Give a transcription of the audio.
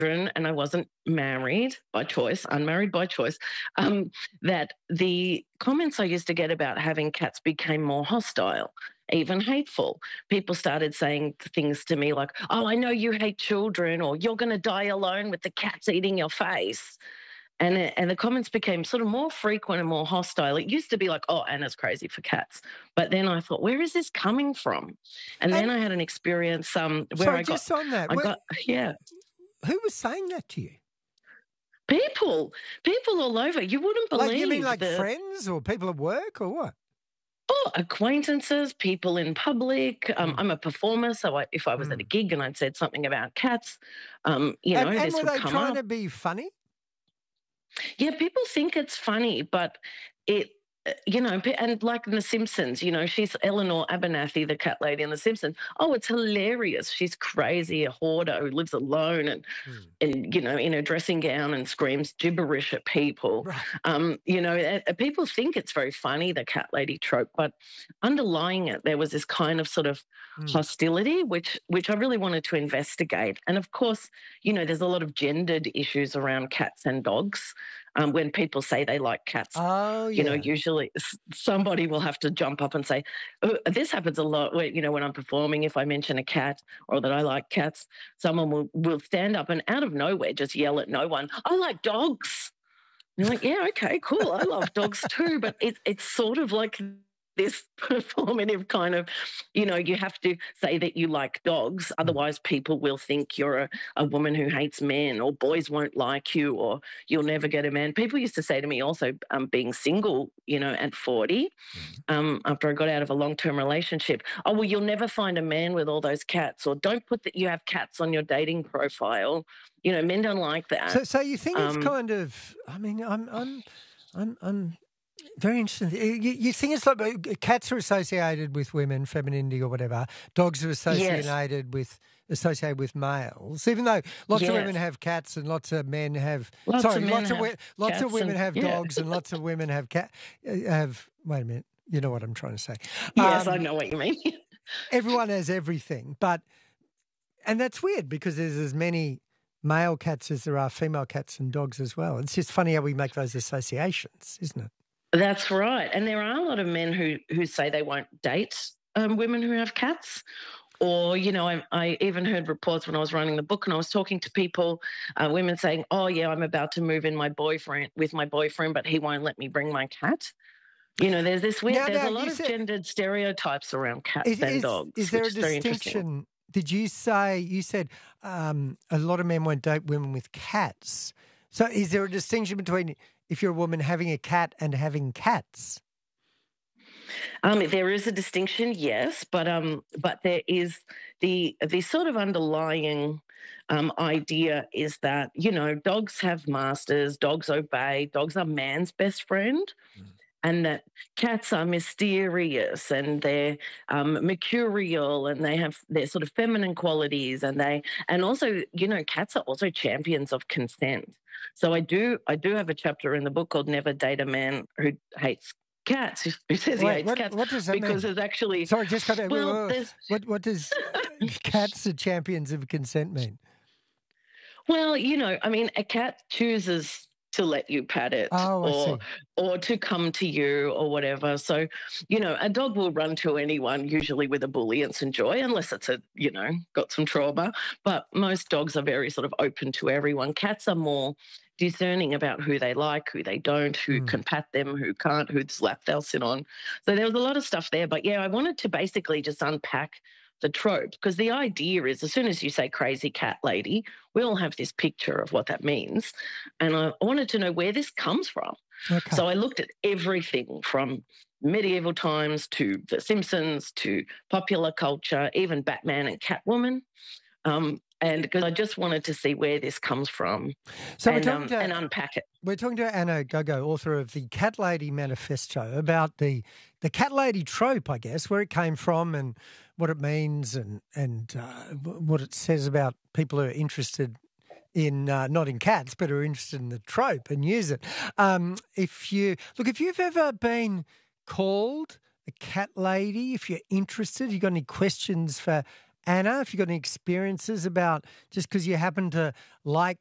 and I wasn't married by choice, unmarried by choice, that the comments I used to get about having cats became more hostile, even hateful. People started saying things to me like, "Oh, I know you hate children," or "You're going to die alone with the cats eating your face." And the comments became sort of more frequent and more hostile. It used to be like, "Oh, Anna's crazy for cats," but then I thought, "Where is this coming from?" And then And I had an experience where sorry, just on that, yeah. who was saying that to you? People all over. You wouldn't believe. Like, you mean like friends or people at work or what? Oh, acquaintances, people in public. I'm a performer, so if I was at a gig and I'd said something about cats, And this were would they come trying up. to be funny? Yeah, people think it's funny, but it, and like in The Simpsons, she's Eleanor Abernathy, the cat lady in The Simpsons. Oh, it's hilarious. She's crazy, a hoarder who lives alone and in a dressing gown and screams gibberish at people. Right. People think it's very funny, the cat lady trope, but underlying it, there was this kind of sort of hostility, which I really wanted to investigate. And of course, there's a lot of gendered issues around cats and dogs. When people say they like cats, Oh, yeah. usually somebody will have to jump up and say, oh, this happens a lot where, when I'm performing, if I mention a cat or that I like cats, someone will stand up and out of nowhere just yell at no one, "I like dogs." And you're like, yeah, okay, cool. I love dogs too. But it's sort of like this performative kind of, you have to say that you like dogs. Otherwise, people will think you're a woman who hates men, or boys won't like you, or you'll never get a man. People used to say to me also, being single, at 40, after I got out of a long-term relationship, "Oh, well, you'll never find a man with all those cats," or "Don't put that you have cats on your dating profile." Men don't like that. So you think it's kind of? I mean, I'm very interested. You think it's like cats are associated with women, femininity or whatever. Dogs are associated with males, even though lots of women have cats and lots of men have. Lots of women have dogs and lots of women have cat. Wait a minute. You know what I'm trying to say? Yes, I know what you mean. Everyone has everything, and that's weird because there's as many male cats as there are female cats and dogs as well. It's just funny how we make those associations, isn't it? That's right. And there are a lot of men who say they won't date women who have cats. Or, I even heard reports when I was writing the book and I was talking to people, women saying, "Oh, yeah, I'm about to move in with my boyfriend, but he won't let me bring my cat." There's this weird, there's a lot of gendered stereotypes around cats and dogs. Is there a distinction? Did you said a lot of men won't date women with cats. So is there a distinction between if you're a woman having a cat and having cats? There is a distinction, yes, but there is the sort of underlying idea is that, dogs have masters, dogs obey, dogs are man's best friend. And that cats are mysterious and they're mercurial and they have their sort of feminine qualities and also, cats are also champions of consent. So I do have a chapter in the book called "Never Date a Man Who Hates Cats," who says he hates cats. What does that mean? Because there's actually... Sorry, just cut out. What does cats are champions of consent mean? Well, a cat chooses to let you pat it or to come to you or whatever. So, a dog will run to anyone, usually with ebullience and joy, unless it's got some trauma. But most dogs are very sort of open to everyone. Cats are more discerning about who they like, who they don't, who can pat them, who can't, whose lap they'll sit on. So there was a lot of stuff there. But yeah, I wanted to basically just unpack the trope, because the idea is as soon as you say crazy cat lady, we all have this picture of what that means. And I wanted to know where this comes from. Okay. So I looked at everything from medieval times to The Simpsons to popular culture, even Batman and Catwoman. And because I just wanted to see where this comes from and unpack it. We're talking to Anna Gogo, author of the Cat Lady Manifesto, about the cat lady trope, I guess, where it came from and what it means and what it says about people who are interested in not in cats, but are interested in the trope and use it. If you've ever been called a cat lady, if you're interested, you got any questions for Anna, if you've got any experiences about just because you happen to like